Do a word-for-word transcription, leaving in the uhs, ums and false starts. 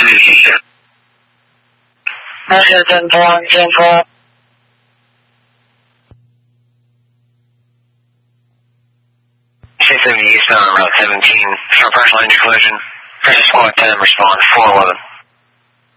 Measure ten four, ten four. six seventy eastbound on Route seventeen. For partial engine collision. Pressure squad ten, respond four eleven.